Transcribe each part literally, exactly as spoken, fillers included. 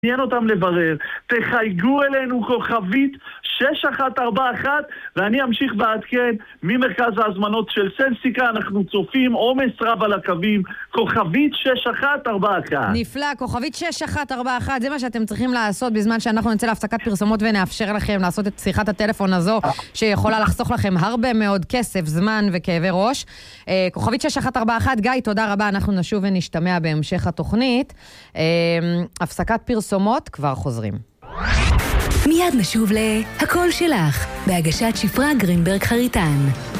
עניין אותם לברר, תחייגו אלינו כוכבית שש אחת ארבע אחת ואני אמשיך בעדכן ממרכז ההזמנות של סנסיקה. אנחנו צופים עומס רב על הקווים, כוכבית שש אחת ארבע אחת. נפלא, כוכבית שש אחת ארבע אחת, זה מה שאתם צריכים לעשות בזמן שאנחנו נצא להפסקת פרסומות ונאפשר לכם לעשות את שיחת הטלפון הזו שיכולה לחסוך לכם הרבה מאוד כסף, זמן וכאבי ראש. כוכבית שש אחת ארבע אחת, גיא, תודה רבה, אנחנו נשוב ונשתמע בהמשך התוכנית. הפסקת פרסומות, כבר חוזרים. מיד נשוב להכל שלך, בהגשת שפרה גרינברג חריטן.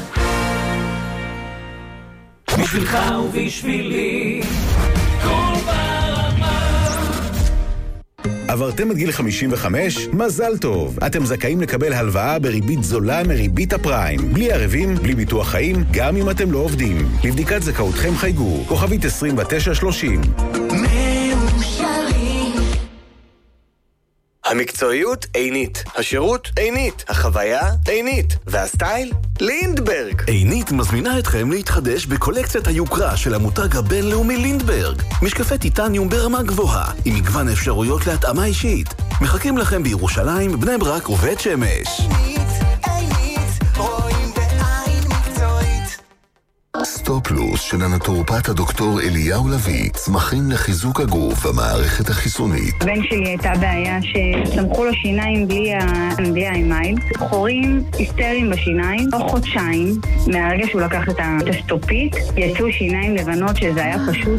בשבילך ובשבילי, כל ברמה. עברתם את גיל חמישים וחמש? מזל טוב! אתם זכאים לקבל הלוואה בריבית זולה מריבית הפריים. בלי ערבים, בלי ביטוח חיים, גם אם אתם לא עובדים. לבדיקת זכאותכם חייגו, כוכבית עשרים ותשע שלושים. המקצועיות עינית, השירות עינית, החוויה עינית, והסטייל לינדברג. עינית מזמינה אתכם להתחדש בקולקציית היוקרה של המותג הבינלאומי לינדברג. משקפי טיטניום ברמה גבוהה, עם מגוון אפשרויות להתאמה אישית. מחכים לכם בירושלים, בני ברק ובית שמש. סטופלוס של הנטורופט הדוקטור אליהו לוי, צמחים לחיזוק הגוף והמערכת החיסונית. הבן שלי הייתה בעיה שצמחו לו שיניים בלי, ה... בלי האמייל, חורים היסטריים בשיניים, או חודשיים, מהרגע שהוא לקח את הסטופית, יצאו שיניים לבנות שזה היה פשוט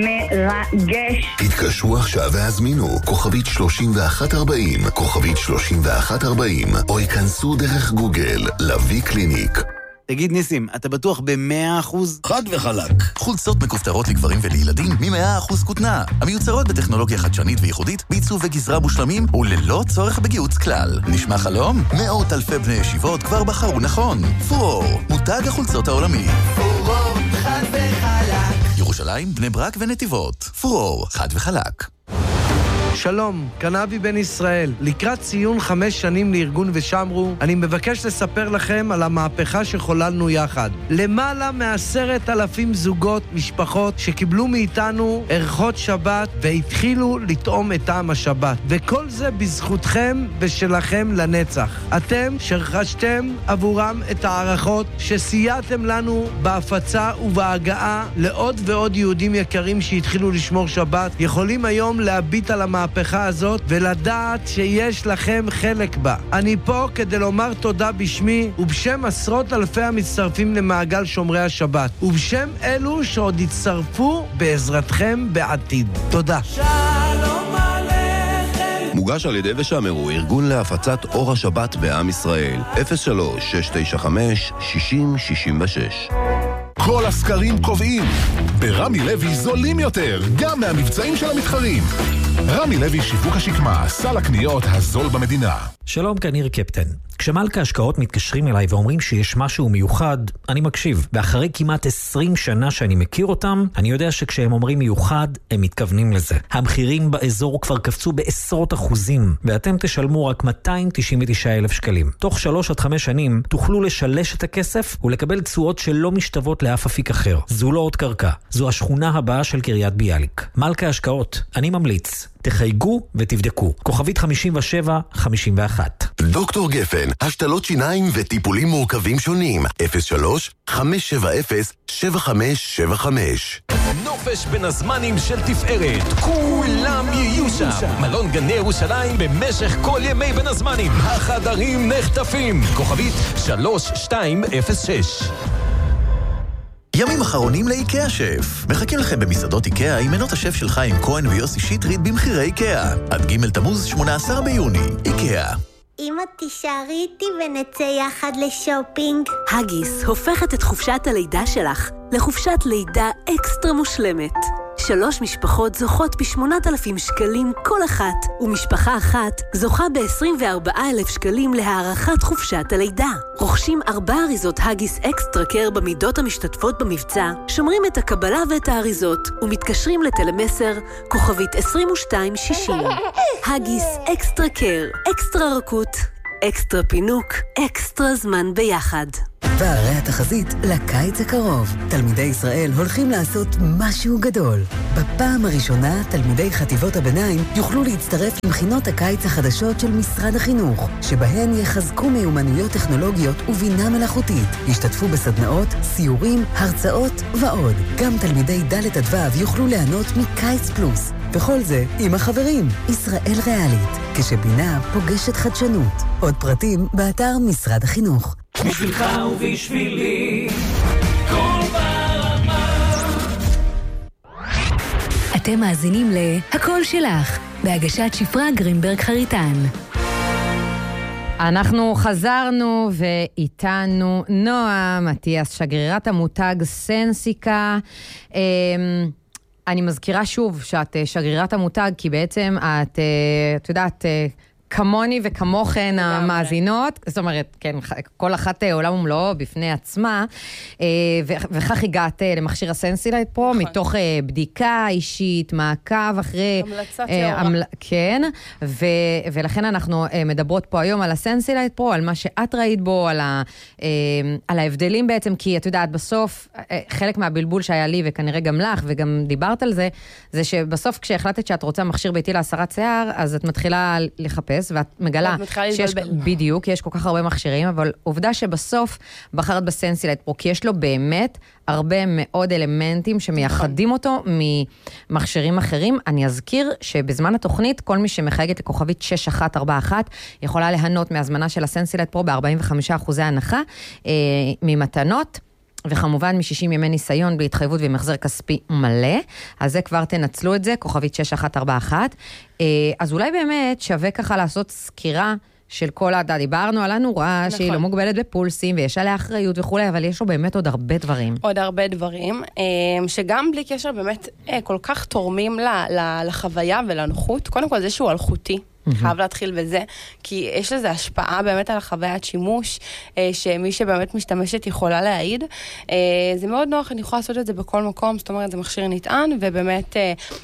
מרגש. התקשרו עכשיו והזמינו, כוכבית שלושים ואחת ארבעים, כוכבית שלושים ואחת ארבעים, או ייכנסו דרך גוגל, לוי קליניק. תגיד ניסים, אתה בטוח ב-מאה אחוז? חד וחלק. חולצות מכופתרות לגברים ולילדים מ-מאה אחוז כותנה. המיוצרות בטכנולוגיה חדשנית וייחודית, בעיצוב וגזרה מושלמים וללא צורך בגיוץ כלל. נשמע חלום? מאות אלפי בני ישיבות כבר בחרו נכון. פורור, מותג החולצות העולמי. פורור, חד וחלק. ירושלים, בני ברק ונתיבות. פורור, חד וחלק. שלום, קנאבי בן ישראל. לקראת ציון חמש שנים לארגון ושמרו, אני מבקש לספר לכם על המהפכה שחוללנו יחד. למעלה מעשרת אלפים זוגות, משפחות, שקיבלו מאיתנו ערכות שבת והתחילו לטעום את טעם השבת. וכל זה בזכותכם ושלכם לנצח. אתם שרכשתם עבורם את הערכות שסייעתם לנו בהפצה ובהגעה לעוד ועוד יהודים יקרים שהתחילו לשמור שבת, יכולים היום להביט על המהפכה המהפכה הזאת ולדעת שיש לכם חלק בה. אני פה כדי לומר תודה בשמי ובשם עשרות אלפי המצטרפים למעגל שומרי השבת ובשם אלו שעוד יצטרפו בעזרתכם בעתיד. תודה. שלום עליכם. מוגש על ידי ושמרו, ארגון להפצת אור השבת בעם ישראל. אפס שלוש שש תשע חמש שישים שישים ושש. כל הסקרים קובעים, ברמי לוי זולים יותר, גם מהמבצעים של המתחרים. רמי לוי שיווק השקמה, סל הקניות הזול במדינה. שלום, כאן ניר קפטן. כשמלכה השקעות מתקשרים אליי ואומרים שיש משהו מיוחד, אני מקשיב. ואחרי כמעט עשרים שנה שאני מכיר אותם, אני יודע שכשהם אומרים מיוחד, הם מתכוונים לזה. המחירים באזור כבר קפצו בעשרות אחוזים, ואתם תשלמו רק מאתיים תשעים ותשעה אלף שקלים. תוך שלוש עד חמש שנים תוכלו לשלש את הכסף ולקבל תשואות שלא משתוות לאף אפיק אחר. זו לא עוד קרקע, זו השכונה הבאה של קריית ביאליק. מלכה השקעות, אני ממליץ. תחייגו ותבדקו. כוכבית חמישים ושבע חמישים ואחת. דוקטור גפן, השתלות שיניים וטיפולים מורכבים שונים. אפס שלוש חמש שבע אפס שבע חמש שבע חמש. נופש בין הזמנים של תפארת, כולם יהיו שם. מלון גני ירושלים במשך כל ימי בין הזמנים. החדרים נחטפים. כוכבית שלוש שתיים אפס שש. ימים אחרונים לאיקאה שף. מחכים לכם במסעדות איקאה עם מנות השף של חיים כהן ויוסי שיטרית במחירי איקאה. עד ג' תמוז שמונה עשר ביוני. איקאה. אמא, תישארי איתי ונצא יחד לשופינג. הגיס הופכת את חופשת הלידה שלך לחופשת לידה אקסטרה מושלמת. שלוש משפחות זוכות ב-שמונת אלפים שקלים כל אחת, ומשפחה אחת זוכה ב-עשרים וארבעה אלף שקלים להארכת חופשת הלידה. רוכשים ארבע אריזות הגיס אקסטרה קר במידות המשתתפות במבצע, שומרים את הקבלה ואת האריזות, ומתקשרים לטלמסר כוכבית עשרים ושתיים שישים. הגיס אקסטרה קר, אקסטרה רכות, אקסטרה פינוק, אקסטרה זמן ביחד. והרי התחזית לקיץ הקרוב. תלמידי ישראל הולכים לעשות משהו גדול. בפעם הראשונה, תלמידי חטיבות הביניים יוכלו להצטרף למכינות הקיץ החדשות של משרד החינוך, שבהן יחזקו מיומנויות טכנולוגיות ובינה מלאכותית. ישתתפו בסדנאות, סיורים, הרצאות ועוד. גם תלמידי ד' עד ו' יוכלו ליהנות מקיץ פלוס. וכל זה עם החברים, ישראל ריאלית, כשבינה פוגשת חדשנות. עוד פרטים באתר משרד החינוך. בשבילך ובשבילי, כל ברמה. אתם מאזינים ל"הכל שלך", בהגשת שפרה גרינברג חריטן. אנחנו חזרנו ואיתנו נועה מתיאס, שגרירת המותג סנסיקה. אני מזכירה שוב שאת שגרירת המותג, כי בעצם את, את יודעת, כמוני וכמוכן המאזינות, זאת אומרת, כן, כל אחת עולם ומלואו בפני עצמה, וכך הגעת למכשיר הסנסילייט פה, מתוך בדיקה אישית, מעקב אחרי... המלצת יאורה. כן, ולכן אנחנו מדברות פה היום על הסנסילייט פה, על מה שאת ראית בו, על ההבדלים בעצם, כי את יודעת, בסוף, חלק מהבלבול שהיה לי, וכנראה גם לך, וגם דיברת על זה, זה שבסוף כשהחלטת שאת רוצה מכשיר ביתי להסרת שיער, אז את מתחילה לחפש, ואת מגלה שיש, בדיוק, יש כל כך הרבה מכשירים, אבל עובדה שבסוף בחרת בסנסילייט פרו, כי יש לו באמת הרבה מאוד אלמנטים שמייחדים אותו ממכשירים אחרים. אני אזכיר שבזמן התוכנית, כל מי שמחייגת לכוכבית שש אחת ארבע אחת, יכולה להנות מהזמנה של הסנסילייט פרו ב-ארבעים וחמישה אחוז הנחה אה, ממתנות, וכמובן מ-שישים ימי ניסיון בהתחייבות ומחזר כספי מלא. אז זה כבר תנצלו את זה, כוכבית שש אחת ארבע אחת. אז אולי באמת שווה ככה לעשות סקירה של כל העדה. דיברנו על הנורה, נכון. שהיא לא מוגבלת בפולסים, ויש עליה אחריות וכולי, אבל יש לו באמת עוד הרבה דברים. עוד הרבה דברים, שגם בלי קשר באמת כל כך תורמים לחוויה ולנוחות. קודם כל זה שהוא אלחוטי. חייב להתחיל בזה, כי יש לזה השפעה באמת על החוויית שימוש, שמי שבאמת משתמשת יכולה להעיד. זה מאוד נוח, אני יכולה לעשות את זה בכל מקום, זאת אומרת, זה מכשיר נטען, ובאמת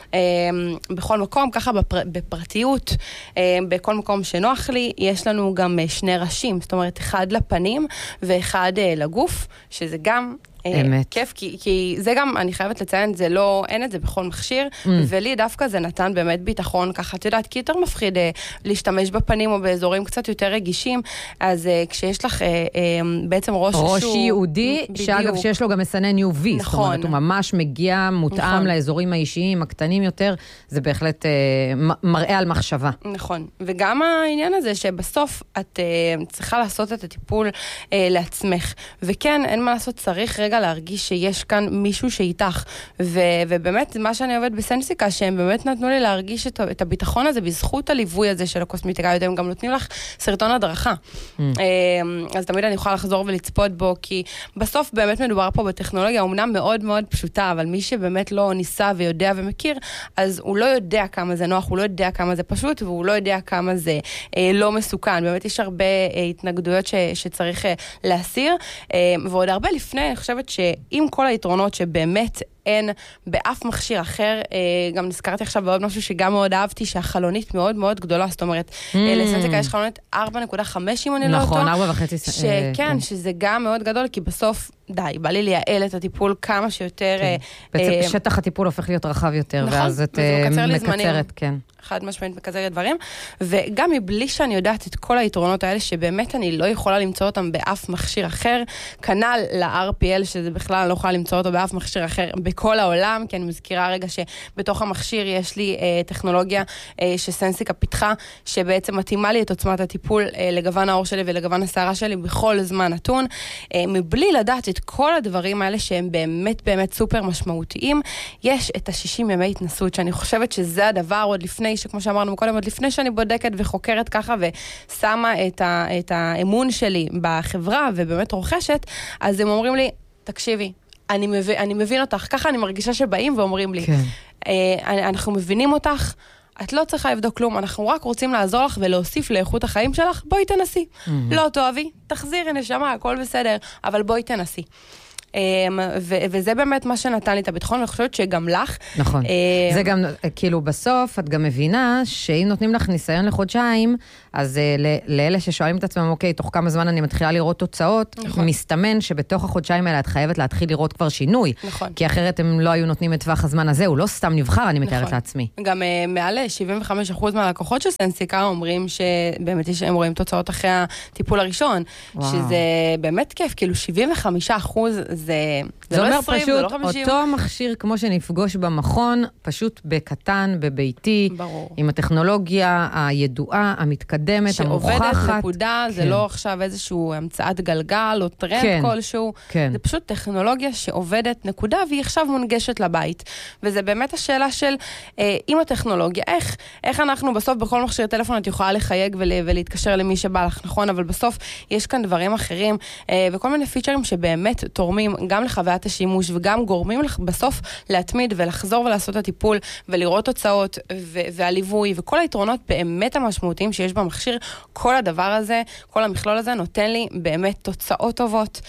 בכל מקום, ככה בפרטיות, בכל מקום שנוח לי, יש לנו גם שני ראשים, זאת אומרת, אחד לפנים ואחד לגוף, שזה גם... אמת. כיף, כי, כי זה גם, אני חייבת לציין, זה לא, אין את זה בכל מכשיר, mm. ולי דווקא זה נתן באמת ביטחון, ככה, את יודעת, כי יותר מפחיד אה, להשתמש בפנים או באזורים קצת יותר רגישים, אז אה, כשיש לך אה, אה, בעצם ראש ראש שהוא... יהודי, בדיוק. שאגב שיש לו גם מסנן יו וי, נכון. זאת אומרת, הוא ממש מגיע מותאם נכון. לאזורים האישיים, הקטנים יותר, זה בהחלט אה, מראה על מחשבה. נכון, וגם העניין הזה שבסוף את אה, צריכה לעשות את הטיפול אה, לעצמך, וכן, אין מה לעשות, צריך רגע להרגיש שיש כאן מישהו שאיתך, ו- ובאמת מה שאני עובד בסנסיקה, שהם באמת נתנו לי להרגיש את, את הביטחון הזה, בזכות הליווי הזה של הקוסמטיקאיות, הם גם נותנים לך סרטון הדרכה. Mm. אז תמיד אני יכולה לחזור ולצפות בו, כי בסוף באמת מדובר פה בטכנולוגיה, אומנם מאוד מאוד פשוטה, אבל מי שבאמת לא ניסה ויודע ומכיר, אז הוא לא יודע כמה זה נוח, הוא לא יודע כמה זה פשוט, והוא לא יודע כמה זה אה, לא מסוכן. באמת יש הרבה אה, התנגדויות ש- שצריך אה, להסיר, אה, ועוד הרבה לפני, אני חושבת שעם כל היתרונות שבאמת אין באף מכשיר אחר, גם נזכרתי עכשיו בעוד משהו שגם מאוד אהבתי, שהחלונית מאוד מאוד גדולה, זאת אומרת, לסנסיקה יש חלונית ארבע נקודה חמש אם אני לא אותו. נכון, ארבע וחצי. שכן, שזה גם מאוד גדול, כי בסוף, די, בא לי לייעל את הטיפול כמה שיותר... בעצם שטח הטיפול הופך להיות רחב יותר, ואז את מקצרת, כן. חד משמעית מקצרת דברים, וגם מבלי שאני יודעת את כל היתרונות האלה, שבאמת אני לא יכולה למצוא אותם באף מכשיר אחר, כנ"ל ל-אר פי אל, שזה בכלל לא יכולה למצוא אותו באף מכשיר אחר בכל העולם, כי אני מזכירה רגע שבתוך המכשיר יש לי אה, טכנולוגיה אה, שסנסיקה פיתחה, שבעצם מתאימה לי את עוצמת הטיפול אה, לגוון העור שלי ולגוון השערה שלי בכל זמן נתון, אה, מבלי לדעת את כל הדברים האלה שהם באמת באמת סופר משמעותיים. יש את ה-שישים ימי התנסות, שאני חושבת שזה הדבר עוד לפני, שכמו שאמרנו קודם, עוד לפני שאני בודקת וחוקרת ככה ושמה את, ה, את האמון שלי בחברה ובאמת רוכשת, אז הם אומרים לי, תקשיבי, אני מבין, אני מבין אותך, ככה אני מרגישה שבאים ואומרים לי, כן. אה, אנחנו מבינים אותך, את לא צריכה לבדוק כלום, אנחנו רק רוצים לעזור לך ולהוסיף לאיכות החיים שלך, בואי תנסי. Mm-hmm. לא תאהבי, תחזירי נשמה, הכל בסדר, אבל בואי תנסי. וזה באמת מה שנתן לי את הביטחון, ואני חושבת שגם לך. נכון. זה גם, כאילו, בסוף את גם מבינה שאם נותנים לך ניסיון לחודשיים, אז לאלה ששואלים את עצמם, אוקיי, תוך כמה זמן אני מתחילה לראות תוצאות, מסתמן שבתוך החודשיים האלה את חייבת להתחיל לראות כבר שינוי. נכון. כי אחרת הם לא היו נותנים את טווח הזמן הזה, הוא לא סתם נבחר, אני מתארת לעצמי. גם מעל שבעים וחמישה אחוז מהלקוחות של סנסיקה אומרים שבאמת הם רואים תוצאות אחרי הטיפול הראשון, שזה באמת כיף, כאילו שבעים וחמישה אחוז זה זה אומר פשוט אותו מכשיר כמו שנפגוש במכון, פשוט בקטן, בביתי, עם הטכנולוגיה הידועה, המתקדמת, המוכחת. שעובדת נקודה, זה לא עכשיו איזשהו המצאת גלגל או טרנד כלשהו, זה פשוט טכנולוגיה שעובדת נקודה, והיא עכשיו מונגשת לבית. וזה באמת השאלה של, עם הטכנולוגיה, איך, איך אנחנו בסוף בכל מכשיר טלפון את יכולה לחייג ולהתקשר למי שבא לך, נכון? אבל בסוף יש כאן דברים אחרים, וכל מיני פיצ'רים שבאמת תורמים גם לחוויית השימוש, וגם גורמים לך בסוף להתמיד ולחזור ולעשות את הטיפול, ולראות תוצאות והליווי, וכל היתרונות באמת המשמעותיים שיש במכשיר, כל הדבר הזה, כל המכלול הזה נותן לי באמת תוצאות טובות,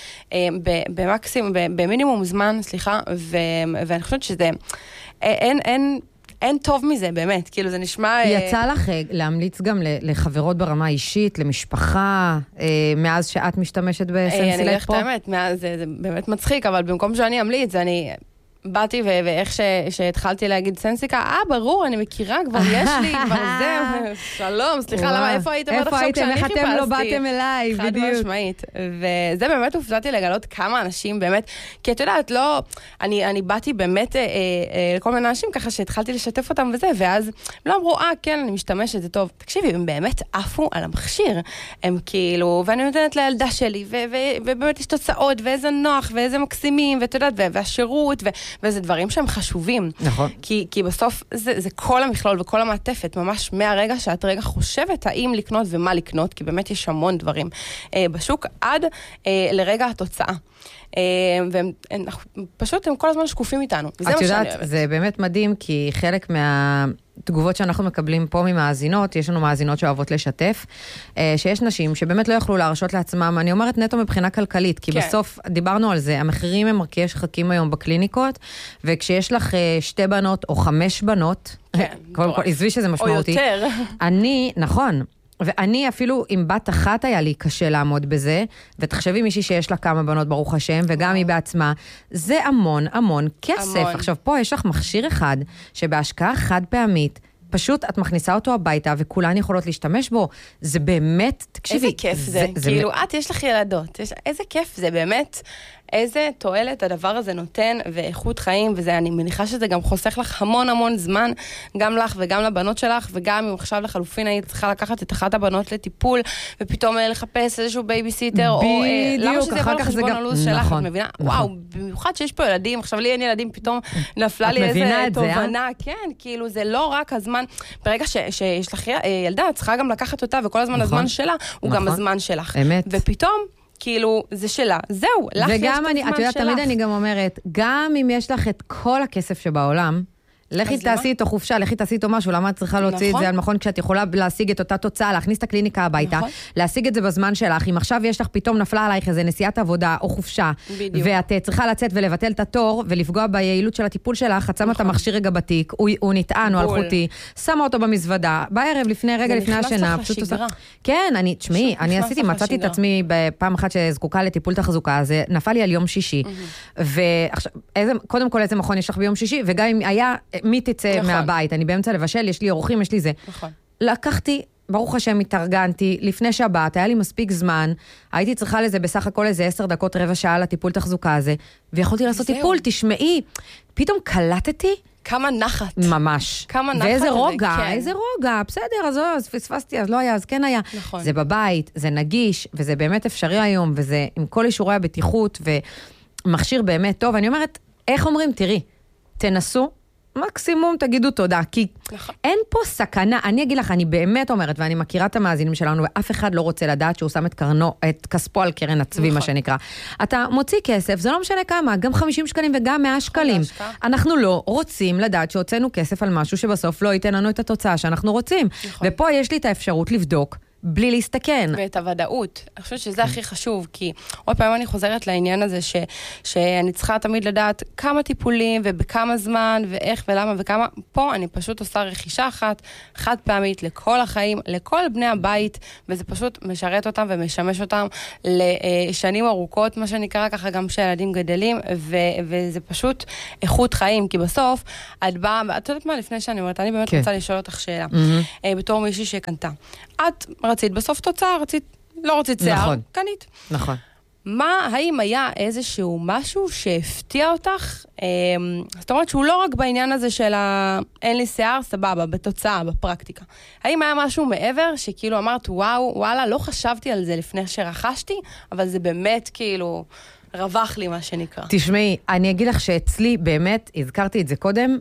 במקסימום, במינימום זמן, סליחה, ואני חושבת שזה, אין, אין, אין טוב מזה, באמת, כאילו זה נשמע... יצא לך להמליץ גם לחברות ברמה אישית, למשפחה, מאז שאת משתמשת בסנסילייט פרו? אני הולכת האמת, זה באמת מצחיק, אבל במקום שאני אמליץ, אני... באתי ואיך שהתחלתי להגיד סנסיקה, אה, ברור, אני מכירה, כבר יש לי, כבר זהו, שלום, סליחה, למה, איפה הייתם עד עכשיו כשאני חיפשתי? איך אתם לא באתם אליי, בדיוק. חד משמעית. וזה באמת הופתעתי לגלות כמה אנשים באמת, כי את יודעת, לא, אני באתי באמת לכל מיני אנשים, ככה שהתחלתי לשתף אותם וזה, ואז לא אמרו, אה, כן, אני משתמשת, זה טוב. תקשיבי, הם באמת עפו על המכשיר. הם כאילו, ואני נותנת לילדה שלי, ובאמת יש תוצאות, ואיזה נוח, ואיזה מקסימים, ואת יודעת, והשירות, וזה דברים שהם חשובים. נכון. כי, כי בסוף זה, זה כל המכלול וכל המעטפת, ממש מהרגע שאת רגע חושבת האם לקנות ומה לקנות, כי באמת יש המון דברים אה, בשוק, עד אה, לרגע התוצאה. אה, והם הם, פשוט הם כל הזמן שקופים איתנו. זה את יודעת, זה באמת מדהים, כי חלק מה... תגובות שאנחנו מקבלים פה ממאזינות, יש לנו מאזינות שאוהבות לשתף, שיש נשים שבאמת לא יכלו להרשות לעצמם, אני אומרת נטו מבחינה כלכלית, כי כן. בסוף דיברנו על זה, המחירים הם מרקיעי שחקים היום בקליניקות, וכשיש לך שתי בנות או חמש בנות, כן, קודם כל, עזבי שזה משמעותי. או יותר. אני, נכון, ואני אפילו עם בת אחת היה לי קשה לעמוד בזה, ותחשבי מישהי שיש לה כמה בנות ברוך השם, וגם היא בעצמה, זה המון המון כסף. המון. עכשיו פה יש לך מכשיר אחד, שבהשקעה חד פעמית, פשוט את מכניסה אותו הביתה, וכולן יכולות להשתמש בו. זה באמת, תקשיבי. איזה כיף זה, זה, זה כאילו זה... את יש לך ילדות, יש... איזה כיף זה באמת. איזה תועלת הדבר הזה נותן, ואיכות חיים, וזה, אני מניחה שזה גם חוסך לך המון המון זמן, גם לך וגם לבנות שלך, וגם אם עכשיו לחלופין היית צריכה לקחת את אחת הבנות לטיפול, ופתאום לחפש איזשהו בייביסיטר, או למה שזה יכול לחשבון הלו"ז שלך, את מבינה? וואו, במיוחד שיש פה ילדים, עכשיו לי אין ילדים, פתאום נפלה לי איזה תובנה, כן, כאילו זה לא רק הזמן, ברגע שיש לך ילדה, את צריכה גם לקחת אותה, וכל הזמן הזמן שלה, הוא גם הזמן שלך. ופתאום כאילו, זה שלה. זהו, לך יש את הזמן שלך. וגם אני, את יודעת, תמיד אני גם אומרת, גם אם יש לך את כל הכסף שבעולם, לכי תעשי איתו חופשה, לכי תעשי איתו משהו, למה את צריכה להוציא את זה על מכון כשאת יכולה להשיג את אותה תוצאה, להכניס את הקליניקה הביתה, להשיג את זה בזמן שלך, אם עכשיו יש לך פתאום נפלה עלייך איזה נסיעת עבודה או חופשה, ואת צריכה לצאת ולבטל את התור, ולפגוע ביעילות של הטיפול שלך, את שמה את המכשיר רגע בתיק, הוא נטען או אלחוטי, שמה אותו במזוודה, בערב לפני רגע לפני השינה, כן, אני, תשמעי, אני עשיתי, מצאתי את עצמי בפעם אחת שזקוקה לטיפול תחזוקה, זה נפל לי על יום שישי. ועכשיו, קודם כל איזה מכון יש לך ביום שישי, וגם אם היה מי תצא נכון. מהבית, אני באמצע לבשל, יש לי אורחים, יש לי זה. נכון. לקחתי, ברוך השם, התארגנתי, לפני שבת, היה לי מספיק זמן, הייתי צריכה לזה בסך הכל איזה עשר דקות, רבע שעה לטיפול תחזוקה הזה, ויכולתי לעשות זהו. טיפול, תשמעי, פתאום קלטתי, כמה נחת. ממש. כמה נחת. ואיזה רוגע, כן. איזה רוגע, בסדר, אז, אז פספסתי, אז לא היה, אז כן היה. נכון. זה בבית, זה נגיש, וזה באמת אפשרי היום, וזה עם כל אישורי הבטיחות, ומכשיר באמת טוב, אני אומרת, איך אומרים, תראי, תנסו, מקסימום תגידו תודה, כי נכון. אין פה סכנה, אני אגיד לך, אני באמת אומרת, ואני מכירה את המאזינים שלנו, ואף אחד לא רוצה לדעת שהוא שם את קרנו, את כספו על קרן הצבי, נכון. מה שנקרא. אתה מוציא כסף, זה לא משנה כמה, גם חמישים שקלים וגם מאה שקלים. אנחנו לא רוצים לדעת שהוצאנו כסף על משהו שבסוף לא ייתן לנו את התוצאה שאנחנו רוצים. נכון. ופה יש לי את האפשרות לבדוק, בלי להסתכן. ואת הוודאות. אני חושבת שזה הכי חשוב, כי עוד פעם אני חוזרת לעניין הזה, ש, שאני צריכה תמיד לדעת כמה טיפולים, ובכמה זמן, ואיך ולמה וכמה. פה אני פשוט עושה רכישה אחת, חד פעמית, לכל החיים, לכל בני הבית, וזה פשוט משרת אותם ומשמש אותם לשנים ארוכות, מה שנקרא ככה גם שהילדים גדלים, ו, וזה פשוט איכות חיים, כי בסוף, את באה, את יודעת מה, לפני שאני אומרת, אני באמת כן. רוצה לשאול אותך שאלה, mm-hmm. בתור מישהי שקנתה. את רצית בסוף תוצאה, רצית, לא רצית שיער, נכון. קנית. נכון. מה, האם היה איזשהו משהו שהפתיע אותך? זאת אומרת שהוא לא רק בעניין הזה של ה... אין לי שיער, סבבה, בתוצאה, בפרקטיקה. האם היה משהו מעבר שכאילו אמרת, וואו, וואלה, לא חשבתי על זה לפני שרכשתי, אבל זה באמת כאילו רווח לי מה שנקרא. תשמעי, אני אגיד לך שאצלי באמת, הזכרתי את זה קודם,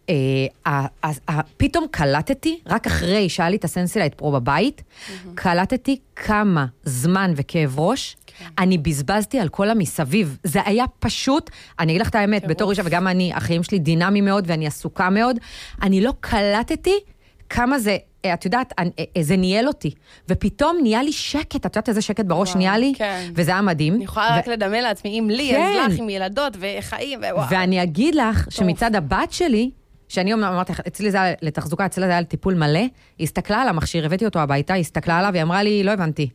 פתאום קלטתי, רק אחרי שהיה לי את הסנסילייט פרו בבית, קלטתי כמה זמן וכאב ראש, אני בזבזתי על כל המסביב. זה היה פשוט, אני אגיד לך את האמת, בתור אישה, וגם אני, החיים שלי דינמי מאוד, ואני עסוקה מאוד, אני לא קלטתי כמה זה, את יודעת, זה ניהל אותי, ופתאום נהיה לי שקט, את יודעת איזה שקט בראש נהיה לי, וזה היה מדהים. אני יכולה רק לדמה לעצמי, אם לי, אז לך, עם ילדות וחיים, ווואו. ואני אגיד לך שמצד הבת שלי, שאני אמרתי, אצלי זה היה לתחזוקה, אצלי זה היה לטיפול מלא, היא הסתכלה על המכשיר, הבאתי אותו הביתה, היא הסתכלה עליו, היא אמרה לי, לא הבנתי,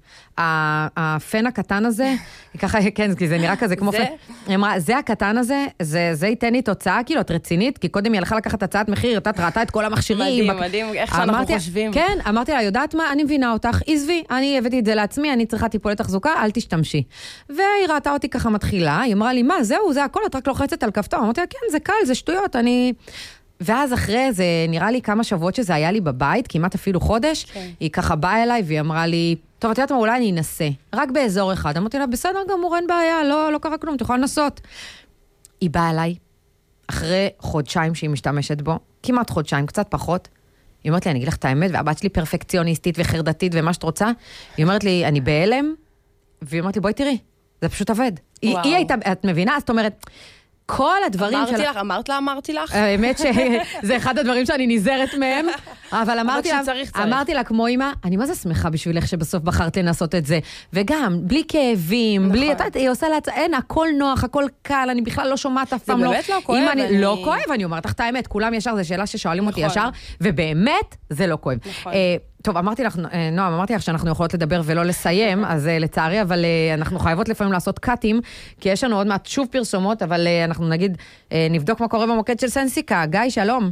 הפן הקטן הזה, ככה, כן, כי זה נראה כזה כמו פן, היא אמרה, זה הקטן הזה, זה ייתן לי תוצאה, כאילו, את רצינית, כי קודם היא הלכה לקחת הצעת מחיר, אתה ראתה את כל המכשירים. מדהים, מדהים, איך שאנחנו חושבים. כן, אמרתי לה, יודעת מה, אני מבינה אותך, עזבי, אני הבאתי את זה לעצמי, אני צריכה טיפולי תחזוקה, אל תשתמשי. והיא ראתה אותי ככה מתחילה, היא אמרה לי, מה, זהו, זה הכל, את רק לוחצת על כפתור. אמרתי לה, כן, זה קל, זה שטויות, אני... ואז אחרי זה, נראה לי כמה שבועות שזה היה לי בבית, כמעט אפילו חודש, כן. היא ככה באה אליי והיא אמרה לי, טוב, את יודעת מה, אולי אני אנסה, רק באזור אחד. אמרתי לה, בסדר גמור, אין בעיה, לא, לא קרה כלום, תוכל לנסות. היא באה אליי, אחרי חודשיים שהיא משתמשת בו, כמעט חודשיים, קצת פחות, היא אומרת לי, אני אגיד לך את האמת, והבת שלי פרפקציוניסטית וחרדתית ומה שאת רוצה, היא אומרת לי, אני בהלם, והיא אומרת לי, בואי תראי, זה פשוט עובד. היא, היא הייתה, את מבינה? זאת אומרת, כל הדברים אמרתי לך, אמרת לה, אמרתי לך. האמת שזה אחד הדברים שאני נזהרת מהם, אבל אמרתי לה, אמרתי לה כמו אמא, אני מה זה שמחה בשבילך שבסוף בחרת לנסות את זה, וגם, בלי כאבים, בלי, היא עושה לעצה, אין, הכל נוח, הכל קל, אני בכלל לא שומעת אף פעם לא. זה באמת לא כואב. לא כואב, אני אומרת לך את האמת, כולם ישר, זו שאלה ששואלים אותי ישר, ובאמת זה לא כואב. טוב, אמרתי לך, נועם, אמרתי לך שאנחנו יכולות לדבר ולא לסיים, אז לצערי, אבל אנחנו חייבות לפעמים לעשות קאטים, כי יש לנו עוד מעט שוב פרסומות, אבל אנחנו נגיד, נבדוק מה קורה במוקד של סנסיקה. גיא, שלום.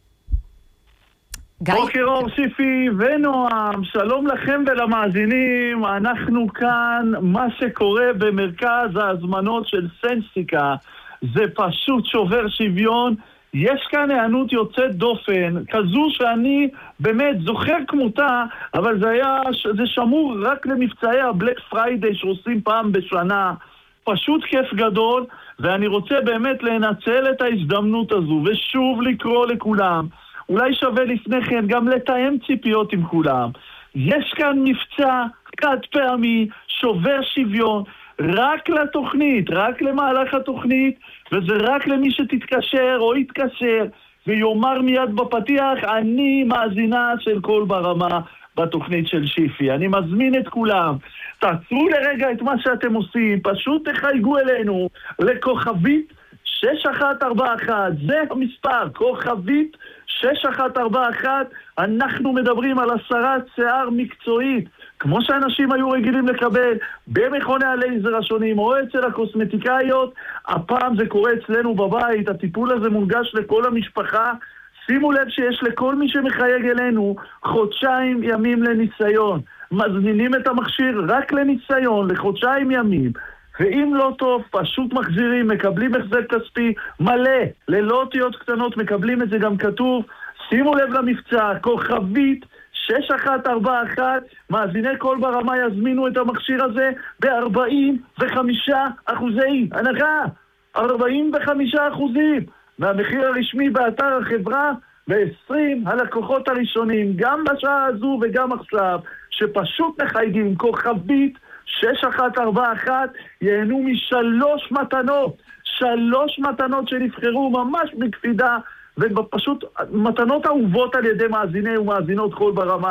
בוקר אור שיפי ונועם, שלום לכם ולמאזינים, אנחנו כאן, מה שקורה במרכז ההזמנות של סנסיקה, זה פשוט שובר שוויון, יש כאן הענות יוצאת דופן, כזו שאני באמת זוכר כמותה, אבל זה היה, זה שמור רק למבצעי הבלק פריידי שעושים פעם בשנה, פשוט כיף גדול, ואני רוצה באמת לנצל את ההזדמנות הזו, ושוב לקרוא לכולם, אולי שווה לפני כן גם לתאם ציפיות עם כולם. יש כאן מבצע חד פעמי, שובר שוויון, רק לתוכנית, רק למהלך התוכנית, וזה רק למי שתתקשר או יתקשר, ויומר מיד בפתיח, אני מאזינה של כל ברמה בתוכנית של שיפי. אני מזמין את כולם, תעצרו לרגע את מה שאתם עושים, פשוט תחייגו אלינו לכוכבית שש אחת ארבע אחת, זה המספר, כוכבית שש אחת ארבע אחת, אנחנו מדברים על הסרת שיער מקצועית, כמו שאנשים היו רגילים לקבל במכוני הלייזר השונים או אצל הקוסמטיקאיות, הפעם זה קורה אצלנו בבית, הטיפול הזה מונגש לכל המשפחה, שימו לב שיש לכל מי שמחייג אלינו חודשיים ימים לניסיון, מזמינים את המכשיר רק לניסיון, לחודשיים ימים, ואם לא טוב, פשוט מחזירים, מקבלים החזר כספי מלא, ללא אותיות קטנות, מקבלים את זה גם כתוב, שימו לב למבצע, כוכבית שש אחת ארבע אחת, מאזיני כל ברמה יזמינו את המכשיר הזה ב-ארבעים וחמישה אחוזי הנחה, ארבעים וחמישה אחוזים מהמחיר הרשמי באתר החברה, ו-עשרים הלקוחות הראשונים, גם בשעה הזו וגם עכשיו, שפשוט מחייגים כוכבית שש אחת ארבע אחת, ייהנו משלוש מתנות, שלוש מתנות שנבחרו ממש בקפידה, ופשוט מתנות אהובות על ידי מאזיני ומאזינות כל ברמה,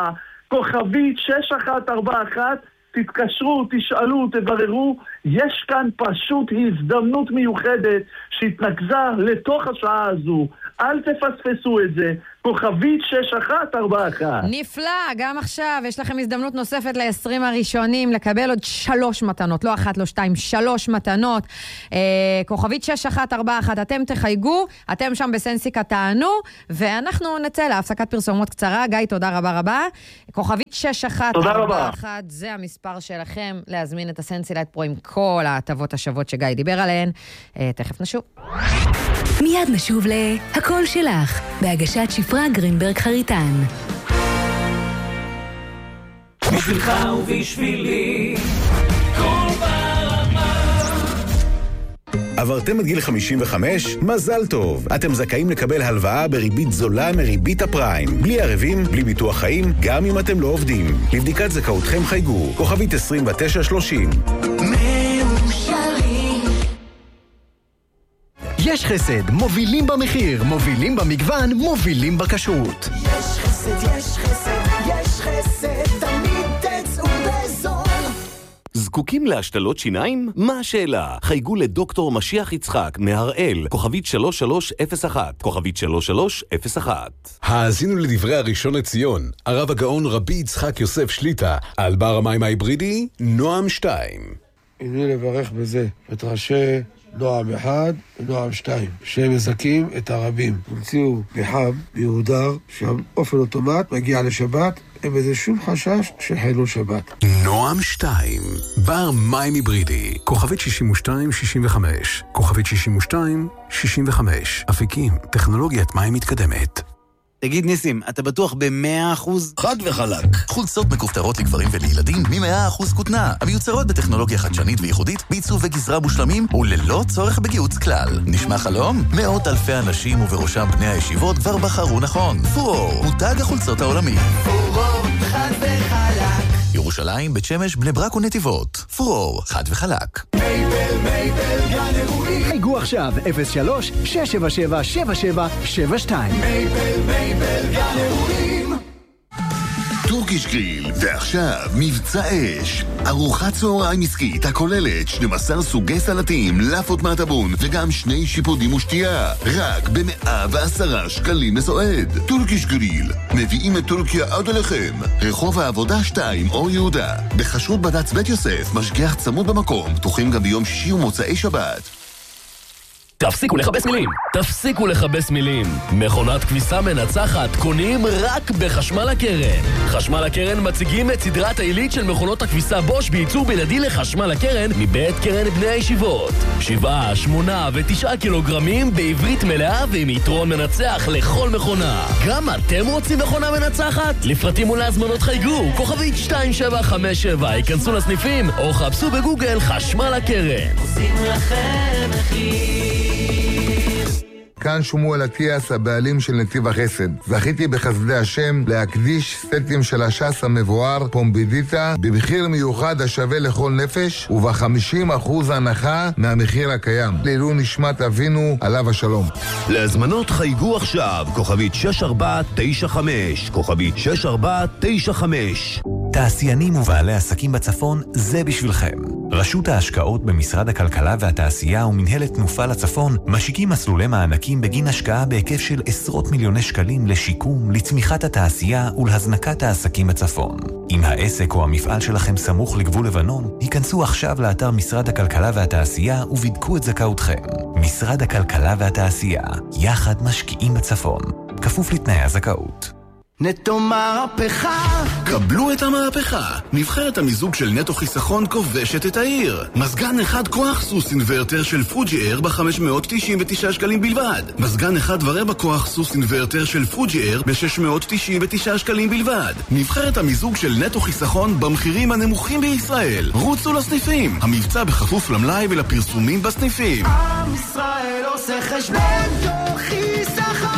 כוכבית שש אחת ארבע אחת, תתקשרו, תשאלו, תבררו, יש כאן פשוט הזדמנות מיוחדת שהתנקזה לתוך השעה הזו. אל תפספסו את זה. כוכבית שש אחת ארבע אחת. נפלא, גם עכשיו יש לכם הזדמנות נוספת ל-עשרים הראשונים לקבל עוד שלוש מתנות, לא אחת, לא שתיים, שלוש מתנות. אה, כוכבית שש אחת ארבע אחת, אתם תחייגו, אתם שם בסנסיקה תענו, ואנחנו נצא להפסקת פרסומות קצרה. גיא, תודה רבה רבה. כוכבית שש אחת ארבע אחת, זה המספר שלכם להזמין את הסנסילייט פרו עם כל ההטבות השוות שגיא דיבר עליהן. אה, תכף נשוב. מיד נשוב להכל שלך, בהגשת שפרה גרינברג חריטן. בשבילך ובשבילי, כל ברמה. עברתם את גיל חמישים וחמש? מזל טוב! אתם זכאים לקבל הלוואה בריבית זולה מריבית הפריים. בלי ערבים, בלי ביטוח חיים, גם אם אתם לא עובדים. לבדיקת זכאותכם חייגו, כוכבית עשרים ותשע שלושים. יש חסד, מובילים במחיר, מובילים במגוון, מובילים בכשרות. יש חסד, יש חסד, יש חסד, תמיד תצאו בזול. זקוקים להשתלות שיניים? מה השאלה? חייגו לדוקטור משיח יצחק מהראל, כוכבית שלוש שלוש אפס אחת, כוכבית שלוש שלוש אפס אחת. האזינו לדברי הראשון לציון, הרב הגאון רבי יצחק יוסף שליטה, על בר המים ההיברידי, נועם שתיים. הנה לברך בזה את ראשי נועם אחד ונועם שתיים, שהם מזכים את הרבים. המציאו פחם מיהודר, שהאופן אוטומט מגיע לשבת, אין בזה שום חשש שחילול שבת. נועם שתיים, בר מים היברידי, כוכבית שישים ושתיים שישים וחמש, כוכבית שישים ושתיים שישים וחמש, אפיקים, טכנולוגיית מים מתקדמת. תגיד ניסים, אתה בטוח ב-מאה אחוז? חד וחלק. חולצות מכופתרות לגברים ולילדים מ-מאה אחוז כותנה, המיוצרות בטכנולוגיה חדשנית וייחודית, בעיצוב וגזרה מושלמים וללא צורך בגיוץ כלל. נשמע חלום? מאות אלפי אנשים ובראשם בני הישיבות כבר בחרו נכון. פורור, מותג החולצות העולמי. פורור, חד וחלק. ירושלים, בית שמש, בני ברק ונתיבות. פורור, חד וחלק. מייבל, מייבל, גן אירועים. חייגו עכשיו אפס שלוש שש שבע שבע שבע שבע שבע שתיים. מייבל, מייבל, גן אירועים. טורקיש גריל, ועכשיו מבצע אש. ארוחת צהריים עסקית הכוללת שנים עשר סוגי סלטים, לאפות מהטבון וגם שני שיפודים ושתייה. רק ב-מאה ועשרה שקלים לסועד. טורקיש גריל, מביאים את טורקיה עד אליכם. רחוב העבודה שתיים, אור יהודה. בחשרות בד"ץ בית יוסף, משגיח צמוד במקום, פתוחים גם ביום שישי ומוצאי שבת. תפסיקו לחבש מילים, תפסיקו לחבש מילים. מכונת כביסה מנצחת קונים רק בחשמל הקרן. חשמל הקרן מציגים את סדרת העילית של מכונות הכביסה בוש בייצור בלעדי לחשמל הקרן מבית קרן בני הישיבות. שבעה, שמונה ותשעה קילוגרמים בעברית מלאה ועם יתרון מנצח לכל מכונה. גם אתם רוצים מכונה מנצחת? לפרטים ולהזמנות חייגו, כוכבית שתיים שבע חמש שבע, ייכנסו לסניפים או חפשו בגוגל חשמל הקרן. עושים לכם מחיר. כאן שמואל אטיאס, הבעלים של נתיב החסד. זכיתי בחסדי השם להקדיש סטים של הש"ס המבואר פומבידיטה במחיר מיוחד השווה לכל נפש וב-חמישים אחוז הנחה מהמחיר הקיים. לעילוי נשמת אבינו עליו השלום. להזמנות חייגו עכשיו, כוכבית שש ארבע תשע חמש, כוכבית שש ארבע תשע חמש. תעשיינים ובעלי עסקים בצפון, זה בשבילכם. רשות ההשקעות במשרד הכלכלה והתעשייה ומנהלת תנופה לצפון משיקים מסלולי מענקים בגין השקעה בהיקף של עשרות מיליוני שקלים לשיקום, לצמיחת התעשייה ולהזנקת העסקים בצפון. אם העסק או המפעל שלכם סמוך לגבול לבנון, היכנסו עכשיו לאתר משרד הכלכלה והתעשייה ובדקו את זכאותכם. משרד הכלכלה והתעשייה, יחד משקיעים בצפון. כפוף לתנאי הזכאות. נטו מהפכה. קבלו את המהפכה. נבחרת המיזוג של נטו חיסכון כובשת את העיר. מזגן אחד כוח סוס אינוורטר של פוג'י אייר ב-חמש מאות תשעים ותשעה שקלים בלבד. מזגן אחד ורבע כוח סוס אינוורטר של פוג'י אייר ב-שש מאות תשעים ותשעה שקלים בלבד. נבחרת המיזוג של נטו חיסכון במחירים הנמוכים בישראל. רוצו לסניפים. המבצע בכפוף למלאי ולפרסומים בסניפים. עם ישראל עושה חשבון נטו חיסכון.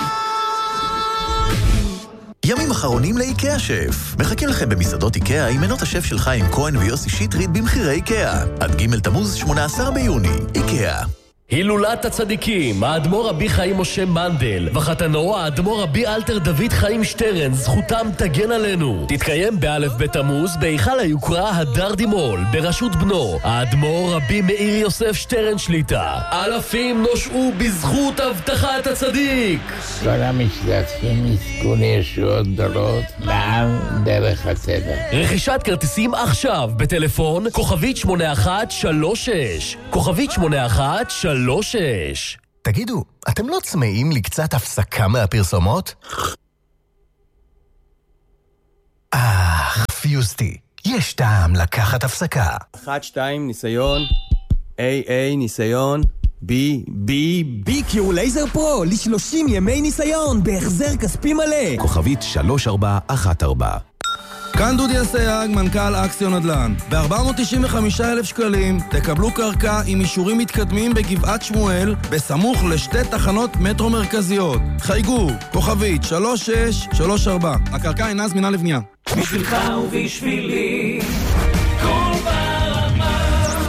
ימים אחרונים לאיקאה שף. מחכים לכם במסעדות איקאה עם מנות השף של חיים כהן ויוסי שיטרית במחירי איקאה. עד ג' תמוז שמונה עשר ביוני. איקאה. הילולת הצדיקים, האדמו"ר רבי חיים משה מנדל וחתנו האדמו"ר רבי אלתר דוד חיים שטרן, זכותם תגן עלינו. תתקיים באלף בתמוז בהיכל היוקרה הדר דימול בראשות בנו האדמו"ר רבי מאיר יוסף שטרן שליטה. אלפים נושעו בזכות הבטחת הצדיק. כל המשתתפים יזכו לישועות גדולות בעם דרך הטבע. רכישת כרטיסים עכשיו בטלפון כוכבית שמונה אחת שלוש שש כוכבית שמונה אחת שלוש שש. תגידו, אתם לא צמאים לקצת הפסקה מהפרסומות? אה, פיוסטי, יש טעם לקחת הפסקה. אחת, שתיים, ניסיון. איי, איי, ניסיון. בי, בי, בי קיו לייזר פרו, ל-שלושים ימי ניסיון, בהחזר כספי מלא. כוכבית שלוש ארבע אחת ארבע. כאן דודי אסייג, מנכ"ל אקסיון נדל"ן. ב-ארבע מאות תשעים וחמישה אלף שקלים תקבלו קרקע עם אישורים מתקדמים בגבעת שמואל, בסמוך לשתי תחנות מטרו מרכזיות. חייגו, כוכבית שלוש שש שלוש ארבע. הקרקע אינה זמינה לבנייה. בשבילך ובשבילי כל ברמה.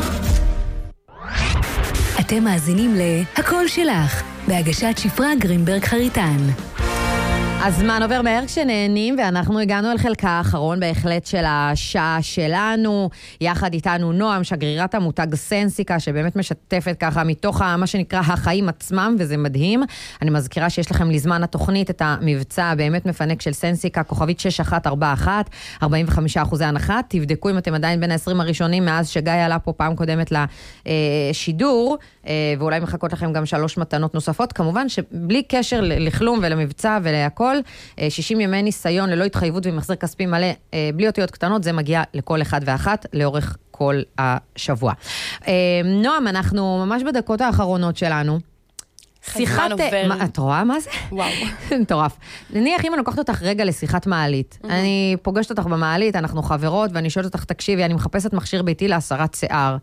אתם מאזינים ל"הכל שלך", בהגשת שפרה גרינברג חריטן. הזמן עובר מהר כשנהנים, ואנחנו הגענו אל חלקה האחרון בהחלט של השעה שלנו. יחד איתנו נועם, שגרירת המותג סנסיקה, שבאמת משתפת ככה מתוך מה שנקרא החיים עצמם, וזה מדהים. אני מזכירה שיש לכם לזמן התוכנית את המבצע הבאמת מפנק של סנסיקה, כוכבית שש אחת ארבע אחת, ארבעים וחמישה אחוזי הנחה. תבדקו אם אתם עדיין בין ה-עשרים הראשונים, מאז שגיא עלה פה פעם קודמת לשידור, ואולי מחכות לכם גם שלוש מתנות נוספות. כמובן שבלי קשר לכלום ולמבצע ולהכל, שישים ימי ניסיון ללא התחייבות ומחזר כספי מלא, בלי אותיות קטנות, זה מגיע לכל אחד ואחת לאורך כל השבוע. נועם, אנחנו ממש בדקות האחרונות שלנו. שיחת... את רואה מה זה? וואו. מטורף. נניח אם אני לוקחת אותך רגע לשיחת מעלית. אני פוגשת אותך במעלית, אנחנו חברות, ואני שואלת אותך, תקשיבי, אני מחפשת מכשיר ביתי להסרת שיער.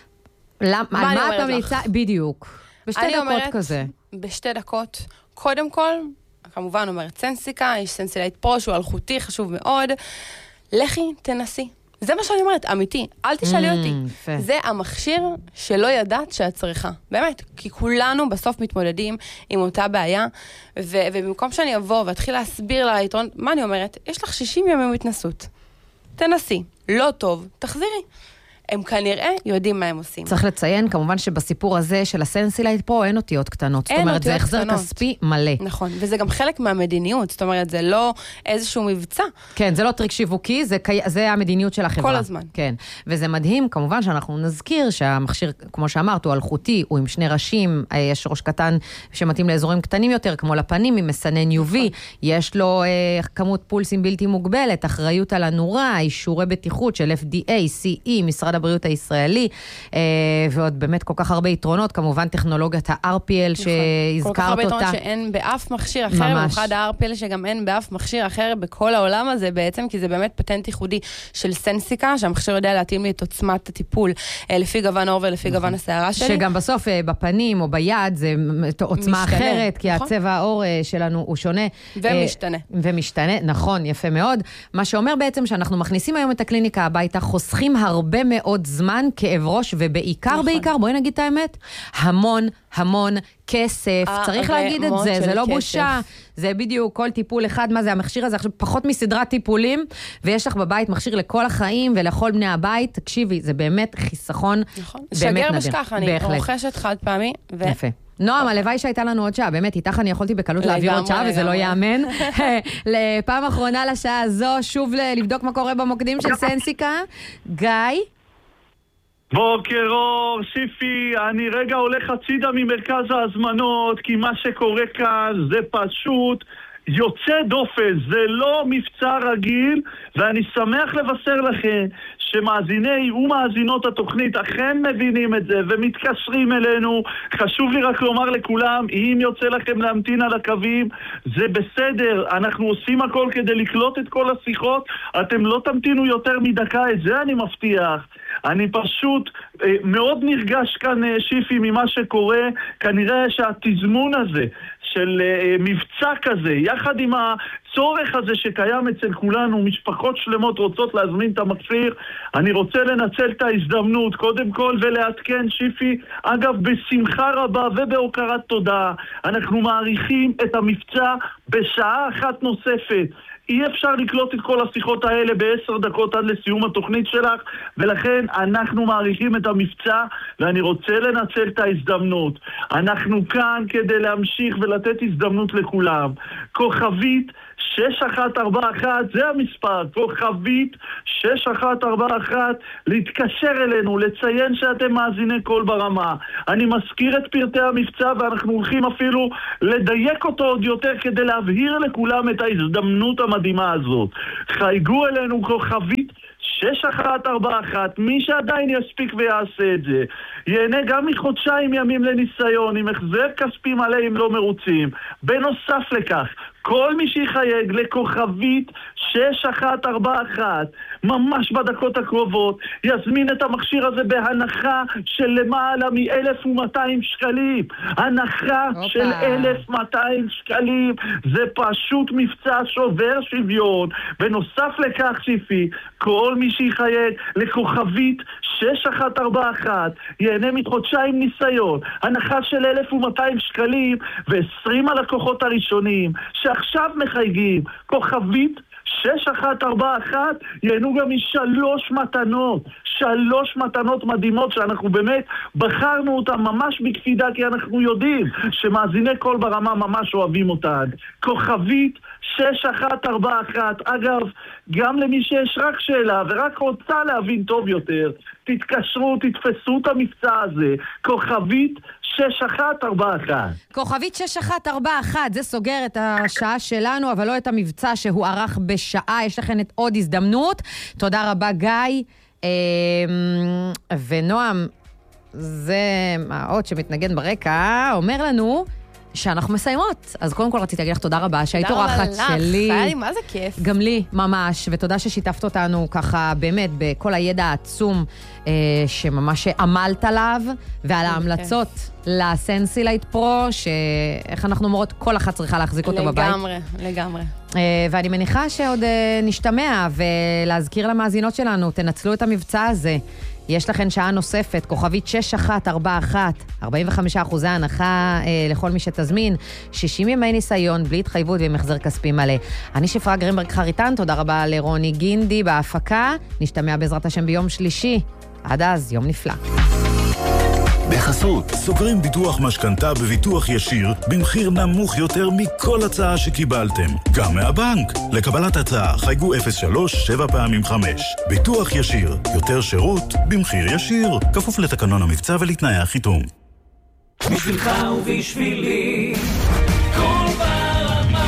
מה את ממליצה? בדיוק. בשתי דקות כזה. בשתי דקות. קודם כל, כמובן אומרת סנסיקה, יש סנסילייט פרו שהוא אלחוטי, חשוב מאוד. לכי, תנסי. זה מה שאני אומרת, אמיתי. אל תשאלי אותי. זה המכשיר שלא ידעת שאת צריכה. באמת, כי כולנו בסוף מתמודדים עם אותה בעיה, ובמקום שאני אבוא ואתחיל להסביר לה היתרון, מה אני אומרת? יש לך שישים ימים התנסות. תנסי. לא טוב, תחזירי. הם כנראה יודעים מה הם עושים. צריך לציין, כמובן שבסיפור הזה של הסנסילייט פרו אין אותיות קטנות. זאת אומרת, זה החזר כספי מלא. נכון, וזה גם חלק מהמדיניות. זאת אומרת, זה לא איזשהו מבצע. כן, זה לא טריק שיווקי, זה, זה המדיניות של החברה. כל הזמן. כן, וזה מדהים, כמובן שאנחנו נזכיר שהמכשיר, כמו שאמרת, הוא אלחוטי, הוא עם שני ראשים, יש ראש קטן שמתאים לאזורים קטנים יותר, כמו לפנים, עם מסנן יו וי, יש לו אה, כמות פולסים בלתי מוגבלת, אחריות על הנורה, אישורי בטיחות של אף די איי, סי אי, משרד הבריאות הישראלי, ועוד באמת כל כך הרבה יתרונות, כמובן טכנולוגיית ה-אר פי אל שהזכרת אותה. כל כך הרבה יתרונות שאין באף מכשיר אחר, במיוחד ה-אר פי אל שגם אין באף מכשיר אחר בכל העולם הזה בעצם, כי זה באמת פטנט ייחודי של סנסיקה, שהמכשיר יודע להתאים לי את עוצמת הטיפול לפי גוון העור ולפי גוון השערה שלי. שגם בסוף בפנים או ביד זה עוצמה אחרת, כי הצבע העור שלנו הוא שונה. ומשתנה. ומשתנה, נכון, יפה מאוד. מה שאומר בעצם שאנחנו מכניסים היום את הקליניקה הביתה, חוסכים הרבה מאוד עוד זמן, כאב ראש, ובעיקר, נכון. בעיקר, בואי נגיד את האמת, המון, המון כסף, צריך להגיד את זה, זה לא כסף. בושה, זה בדיוק כל טיפול אחד, מה זה המכשיר הזה, עכשיו פחות מסדרת טיפולים, ויש לך בבית מכשיר לכל החיים, ולכל בני הבית, תקשיבי, זה באמת חיסכון, נכון. באמת שגר נדיר. בשכח, אני רוכשת חד פעמי, ו... יפה. נועם, הלוואי שהייתה לנו עוד שעה, באמת, איתך אני יכולתי בקלות להעביר עוד שעה, וזה לא יאמן. לפעם אחרונה לשעה הזו, שוב לבדוק מה קורה במוקדים של סנסיקה. גיא? בוקר אור, שיפי, אני רגע הולך הצידה ממרכז ההזמנות, כי מה שקורה כאן זה פשוט יוצא דופן, זה לא מבצע רגיל, ואני שמח לבשר לכם שמאזיני ומאזינות התוכנית אכן מבינים את זה ומתקשרים אלינו. חשוב לי רק לומר לכולם, אם יוצא לכם להמתין על הקווים, זה בסדר, אנחנו עושים הכל כדי לקלוט את כל השיחות, אתם לא תמתינו יותר מדקה, את זה אני מבטיח. אני פשוט אה, מאוד נרגש כאן, אה, שיפי, ממה שקורה. כנראה שהתזמון הזה של uh, מבצע כזה, יחד עם הצורך הזה שקיים אצל כולנו, משפחות שלמות רוצות להזמין את המכשיר, אני רוצה לנצל את ההזדמנות, קודם כל ולעדכן שיפי, אגב בשמחה רבה ובהוקרת תודה, אנחנו מעריכים את המבצע בשעה אחת נוספת. אי אפשר לקלוט את כל השיחות האלה בעשר דקות עד לסיום התוכנית שלך, ולכן אנחנו מעריכים את המבצע, ואני רוצה לנצל את ההזדמנות. אנחנו כאן כדי להמשיך ולתת הזדמנות לכולם. כוכבית שש אחת ארבע אחת, זה המספר, כוכבית שש אחת ארבע אחת, להתקשר אלינו, לציין שאתם מאזיני קול ברמה. אני מזכיר את פרטי המבצע, ואנחנו הולכים אפילו לדייק אותו עוד יותר כדי להבהיר לכולם את ההזדמנות המדהימה הזאת. חייגו אלינו כוכבית שש אחת ארבע אחת, מי שעדיין יספיק ויעשה את זה ייהנה גם מחודשיים ימים לניסיון עם החזר כספי מלא אם לא מרוצים. בנוסף לכך, כל מי שיחייג לכוכבית שש אחת ארבע אחת ממש בדקות הקרובות יזמין את המכשיר הזה בהנחה של למעלה מ-אלף ומאתיים שקלים. הנחה אופה. של אלף ומאתיים שקלים, זה פשוט מבצע שובר שוויון. בנוסף לכך שיפי, כל מי שיחייג לכוכבית שש אחת ארבע אחת ייהנה מחודשיים ניסיון, הנחה של אלף ומאתיים שקלים, ו-עשרים הלקוחות הראשונים שעכשיו מחייגים כוכבית שש אחת ארבע אחת ייהנו גם משלוש מתנות, שלוש מתנות מדהימות שאנחנו באמת בחרנו אותן ממש בקפידה, כי אנחנו יודעים שמאזיני קול ברמה ממש אוהבים אותן. כוכבית שש אחת ארבע אחת. אגב, גם למי שיש רק שאלה ורק רוצה להבין טוב יותר, תתקשרו, תתפסו את המבצע הזה, כוכבית שש אחת ארבע אחת. כוכבית שש אחת ארבע אחת, זה סוגר את השעה שלנו, אבל לא את המבצע שהוא ערך בשעה. יש לכם את עוד הזדמנות. תודה רבה גיא. ונועם, זה האות שמתנגן ברקע, אומר לנו שאנחנו מסיימות. אז קודם כל רציתי להגיד לך תודה רבה, שהיית אורחת שלי. היה לי, מה זה כיף. גם לי, ממש, ותודה ששיתפת אותנו ככה באמת בכל הידע העצום אה, שממש עמלת עליו, ועל ההמלצות לסנסילייט פרו, שאיך אנחנו אומרות, כל אחת צריכה להחזיק אותו בבית. לגמרי, לגמרי. אה, ואני מניחה שעוד אה, נשתמע, ולהזכיר למאזינות שלנו, תנצלו את המבצע הזה. יש לכן שעה נוספת, כוכבית שש אחת ארבע אחת, ארבעים וחמישה אחוזי הנחה אה, לכל מי שתזמין, שישים ימי ניסיון, בלי התחייבות ועם החזר כספי מלא. אני שפרה גרינברג חריטן, תודה רבה לרוני גינדי בהפקה, נשתמע בעזרת השם ביום שלישי. עד אז, יום נפלא. בחסות, סוגרים ביטוח משכנתה בביטוח ישיר במחיר נמוך יותר מכל הצעה שקיבלתם, גם מהבנק. לקבלת הצעה חייגו אפס שלוש שבע פעמים חמש. ביטוח ישיר, יותר שירות במחיר ישיר, כפוף לתקנון המבצע ולתנאי החיתום. בשבילך ובשבילי כל ברמה.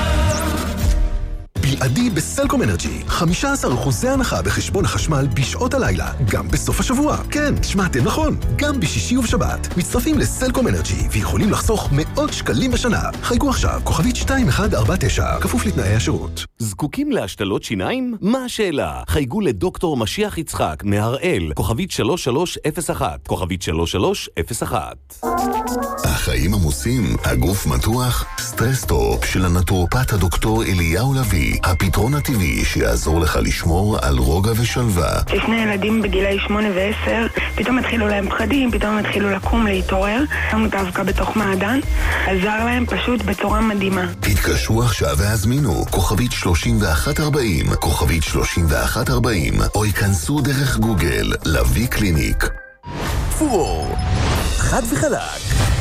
בלעדי בסלקום אנרג'י, חמישה עשר אחוזי הנחה בחשבון החשמל בשעות הלילה, גם בסוף השבוע. כן, שמעתם נכון, גם בשישי ובשבת. מצטרפים לסלקום אנרג'י ויכולים לחסוך מאות שקלים בשנה. חייגו עכשיו, כוכבית שתיים אחת ארבע תשע, כפוף לתנאי השירות. זקוקים להשתלות שיניים? מה השאלה? חייגו לדוקטור משיח יצחק מהראל, כוכבית שלוש שלוש אפס אחת, כוכבית שלוש שלוש אפס אחת. החיים עמוסים, הגוף מתוח, סטרסטופ של הנטורופט הדוקטור אליהו לוי, הפתרון הטבעי שיעזור לך לשמור על רוגע ושלווה. שני ילדים בגילי שמונה ועשר, פתאום התחילו להם פחדים, פתאום התחילו לקום, להתעורר, שמו את האבקה בתוך מעדן, עזר להם פשוט בצורה מדהימה. התקשרו עכשיו והזמינו, כוכבית שלושים ואחת ארבעים, כוכבית שלושים ואחת ארבעים, או ייכנסו דרך גוגל, לוי קליניק. פורור, חד וחלק.